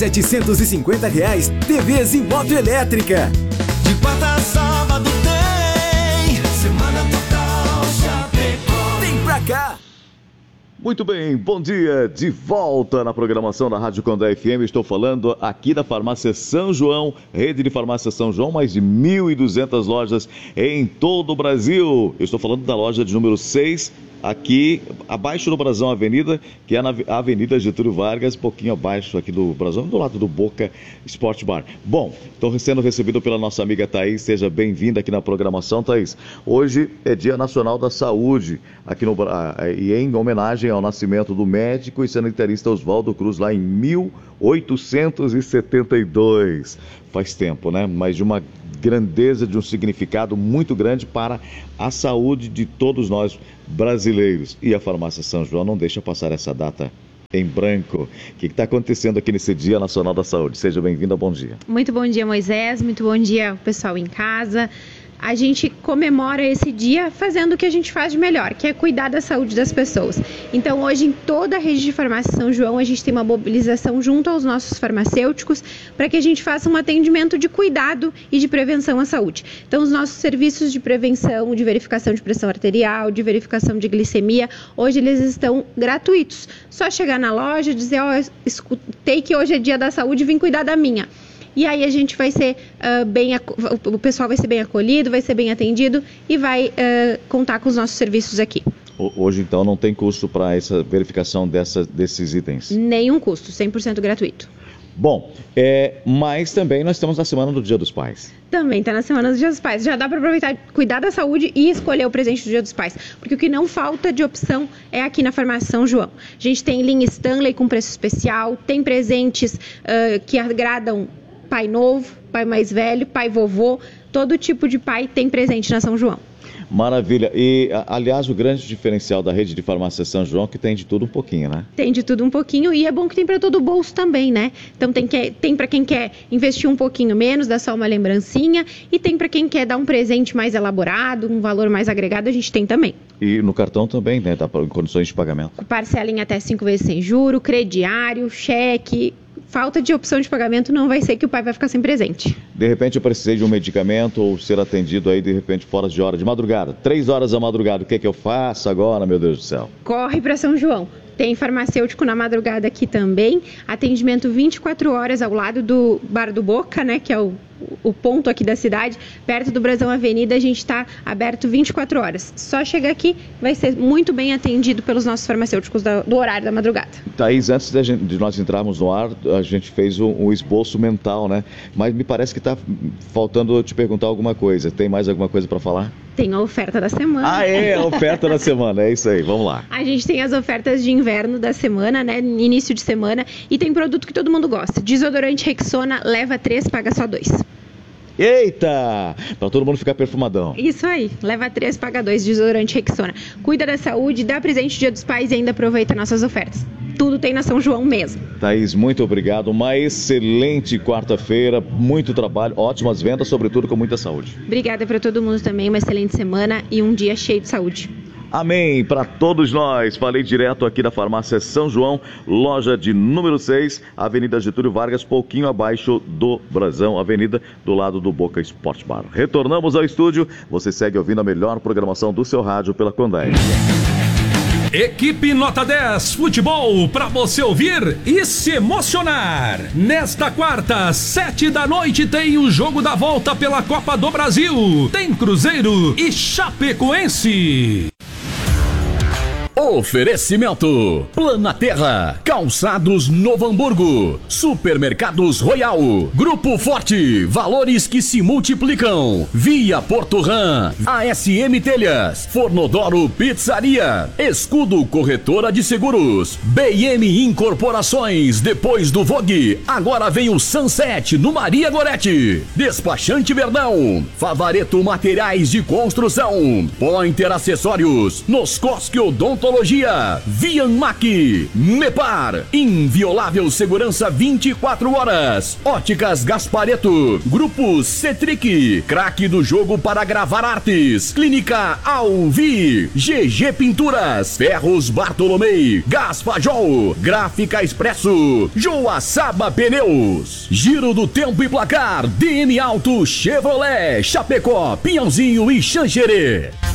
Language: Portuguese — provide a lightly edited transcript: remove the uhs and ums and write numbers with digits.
R$750, TVs e moto elétrica. De quarta a sábado tem Semana Total Chapecó. Vem pra cá! Muito bem, bom dia, de volta na programação da Rádio Condé FM. Estou falando aqui da Farmácia São João, rede de farmácia São João, mais de 1.200 lojas em todo o Brasil. Eu estou falando da loja de número 6, aqui abaixo do Brasão Avenida, que é na Avenida Getúlio Vargas, pouquinho abaixo aqui do Brasão, do lado do Boca Sport Bar. Bom, estou sendo recebido pela nossa amiga Thaís, seja bem-vinda aqui na programação, Thaís. Hoje é Dia Nacional da Saúde, aqui no e em homenagem ao nascimento do médico e sanitarista Oswaldo Cruz, lá em 1872. Faz tempo, né? Mas de uma grandeza, de um significado muito grande para a saúde de todos nós brasileiros. E a Farmácia São João não deixa passar essa data em branco. O que está acontecendo aqui nesse Dia Nacional da Saúde? Seja bem-vinda, bom dia. Muito bom dia, Moisés, muito bom dia, pessoal em casa. A gente comemora esse dia fazendo o que a gente faz de melhor, que é cuidar da saúde das pessoas. Então, hoje, em toda a rede de farmácia São João, a gente tem uma mobilização junto aos nossos farmacêuticos para que a gente faça um atendimento de cuidado e de prevenção à saúde. Então, os nossos serviços de prevenção, de verificação de pressão arterial, de verificação de glicemia, hoje eles estão gratuitos. Só chegar na loja e dizer, escutei que hoje é dia da saúde, vim cuidar da minha. E aí a gente vai ser o pessoal vai ser bem acolhido, vai ser bem atendido e vai contar com os nossos serviços aqui. Hoje, então, não tem custo para essa verificação desses itens? Nenhum custo, 100% gratuito. Bom, mas também nós estamos na Semana do Dia dos Pais. Também está na Semana do Dia dos Pais. Já dá para aproveitar, cuidar da saúde e escolher o presente do Dia dos Pais. Porque o que não falta de opção é aqui na Farmácia São João. A gente tem linha Stanley com preço especial, tem presentes que agradam pai novo, pai mais velho, pai vovô, todo tipo de pai tem presente na São João. Maravilha. E, aliás, o grande diferencial da rede de farmácia São João é que tem de tudo um pouquinho, né? Tem de tudo um pouquinho e é bom que tem para todo o bolso também, né? Então tem para quem quer investir um pouquinho menos, dar só uma lembrancinha, e tem para quem quer dar um presente mais elaborado, um valor mais agregado, a gente tem também. E no cartão também, né? Tá em condições de pagamento. Parcela em até 5 vezes sem juro, crediário, cheque. Falta de opção de pagamento não vai ser que o pai vai ficar sem presente. De repente eu precisei de um medicamento ou ser atendido aí de repente fora de hora, de madrugada, 3 horas da madrugada, o que é que eu faço agora, meu Deus do céu? Corre para São João. Tem farmacêutico na madrugada aqui também, atendimento 24 horas ao lado do Bar do Boca, né, que é o ponto aqui da cidade, perto do Brasão Avenida, a gente está aberto 24 horas. Só chegar aqui, vai ser muito bem atendido pelos nossos farmacêuticos do horário da madrugada. Thaís, antes de nós entrarmos no ar, a gente fez um esboço mental, né? Mas me parece que está faltando eu te perguntar alguma coisa. Tem mais alguma coisa para falar? Tem a oferta da semana. A oferta da semana, é isso aí, vamos lá. A gente tem as ofertas de inverno da semana, né, início de semana, e tem produto que todo mundo gosta. Desodorante Rexona, leva 3, paga só 2. Eita! Para todo mundo ficar perfumadão. Isso aí, leva 3, paga 2, desodorante Rexona. Cuida da saúde, dá presente Dia dos Pais e ainda aproveita nossas ofertas. Tudo tem na São João mesmo. Thaís, muito obrigado. Uma excelente quarta-feira, muito trabalho, ótimas vendas, sobretudo com muita saúde. Obrigada para todo mundo também, uma excelente semana e um dia cheio de saúde. Amém, para todos nós. Falei direto aqui da Farmácia São João, loja de número 6, Avenida Getúlio Vargas, pouquinho abaixo do Brasão Avenida, do lado do Boca Sport Bar. Retornamos ao estúdio, você segue ouvindo a melhor programação do seu rádio pela Condé. Equipe Nota 10 Futebol, para você ouvir e se emocionar. Nesta quarta, 7 da noite, tem o jogo da volta pela Copa do Brasil. Tem Cruzeiro e Chapecoense. Oferecimento: Planaterra, Calçados Novo Hamburgo, Supermercados Royal, Grupo Forte, valores que se multiplicam, Via Porto Ram, ASM Telhas, Fornodoro Pizzaria, Escudo Corretora de Seguros, BM Incorporações, depois do Vogue, agora vem o Sunset no Maria Gorete, Despachante Verdão, Favareto Materiais de Construção, Pointer Acessórios, Noscosque Odontologia, Tecnologia, Vianmac, Mepar, inviolável segurança 24 horas, Óticas Gaspareto, Grupo Cetric, craque do jogo para gravar artes, Clínica Alvi, GG Pinturas, Ferros Bartolomei, Gaspajol, Gráfica Expresso, Joaçaba Pneus, Giro do Tempo e Placar, DM Auto, Chevrolet, Chapecó, Pinhãozinho e Xanxerê.